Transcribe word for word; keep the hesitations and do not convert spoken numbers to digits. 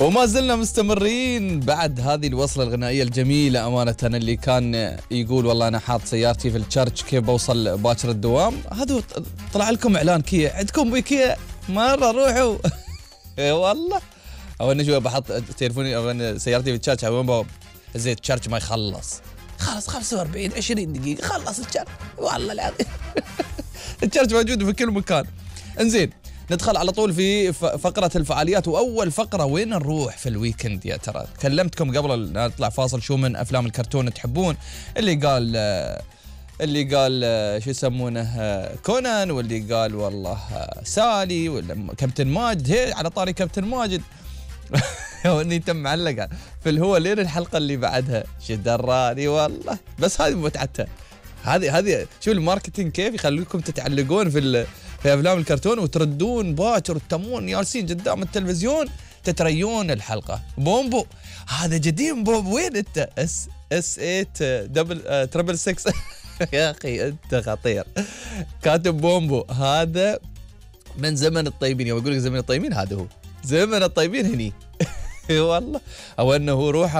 وما زلنا مستمرين بعد هذه الوصلة الغنائية الجميلة أمانة. اللي كان يقول والله أنا حاط سيارتي في الشرش كيف بوصل باكر الدوام، هذا طلع لكم إعلان كيا، عندكم بكيا مرة روحوا. والله أو أنا شو بحط تليفوني أو أنا سيارتي في الشرش وين زيت الشرش ما يخلص، خلص خمسة وأربعين عشرين دقيقة خلص الشرش والله العظيم. الشرش موجود في كل مكان. انزين ندخل على طول في فقرة الفعاليات، وأول فقرة وين نروح في الويكند يا ترى. كلمتكم قبل نطلع فاصل شو من أفلام الكرتون تحبون، اللي قال اللي قال شو يسمونه كونان، واللي قال والله سالي ولا كابتن ماجد. هي على طاري كابتن ماجد واني تم معلقة في الهو لين الحلقة اللي بعدها شدراني والله. بس هذه متعتها، هذه هذه شو الماركتينج كيف يخليكم تتعلقون في في افلام الكرتون وتردون باكر وتتمون جالسين قدام التلفزيون تتريون الحلقه. بومبو هذا قديم بومبو، وين انت؟ اس اس ثمانية دبل تربل ستة. يا اخي انت خطير. كاتب بومبو هذا من زمن الطيبين. يوم يقول لك زمن الطيبين هذا هو زمن الطيبين هني. والله او انه روحه